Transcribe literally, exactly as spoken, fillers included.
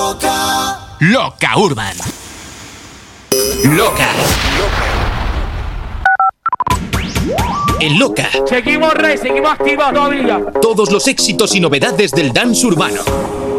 Loca. Loca Urban. Loca. En Loca. Seguimos, Rey, seguimos activos todavía. Todos los éxitos y novedades del dance urbano.